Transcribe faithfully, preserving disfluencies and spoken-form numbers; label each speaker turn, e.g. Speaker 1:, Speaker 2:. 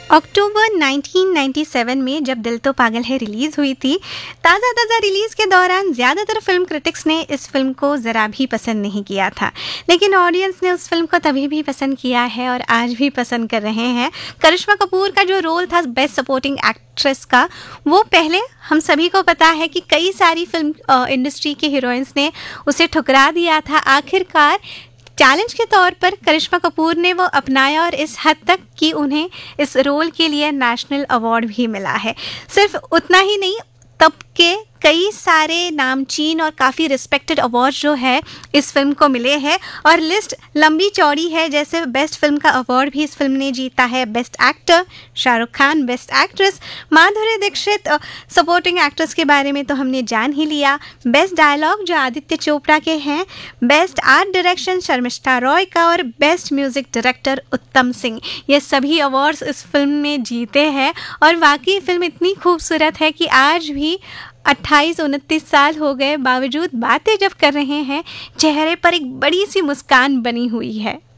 Speaker 1: अक्टूबर nineteen ninety seven में जब दिल तो पागल है रिलीज़ हुई थी, ताज़ा ताज़ा रिलीज़ के दौरान ज़्यादातर फिल्म क्रिटिक्स ने इस फिल्म को ज़रा भी पसंद नहीं किया था, लेकिन ऑडियंस ने उस फिल्म को तभी भी पसंद किया है और आज भी पसंद कर रहे हैं। करिश्मा कपूर का जो रोल था बेस्ट सपोर्टिंग एक्ट्रेस का, वो पहले हम सभी को पता है कि कई सारी फिल्म इंडस्ट्री के हीरोइंस ने उसे ठुकरा दिया था। आखिरकार चैलेंज के तौर पर करिश्मा कपूर ने वो अपनाया और इस हद तक कि उन्हें इस रोल के लिए नेशनल अवार्ड भी मिला है। सिर्फ उतना ही नहीं, तब के कई सारे नामचीन और काफ़ी रिस्पेक्टेड अवार्ड जो है इस फिल्म को मिले हैं और लिस्ट लंबी चौड़ी है। जैसे बेस्ट फिल्म का अवार्ड भी इस फिल्म ने जीता है, best actor Shahrukh Khan, best actress Madhuri Dixit, supporting actress के बारे में तो हमने जान ही लिया, बेस्ट डायलॉग जो आदित्य चोपड़ा के हैं, best art direction Sharmishtha Roy का और बेस्ट म्यूज़िक डायरेक्टर उत्तम सिंह। ये सभी अवार्ड्स इस फिल्म ने जीते हैं और वाकई फिल्म इतनी खूबसूरत है कि आज भी अट्ठाईस उनतीस साल हो गए बावजूद बातें जब कर रहे हैं, चेहरे पर एक बड़ी सी मुस्कान बनी हुई है।